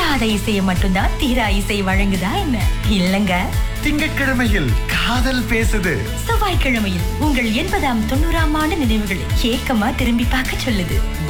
தீராத இசையை மட்டும்தான் தீரா இசை வழங்குதா என்ன? இல்லங்க. திங்கட்கிழமையில் காதல் பேசுது. செவ்வாய்க்கிழமையில் உங்கள் 80ஆம் 90ஆம் ஆண்டு நினைவுகளை ஏக்கமா திரும்பி பார்க்க சொல்லுது.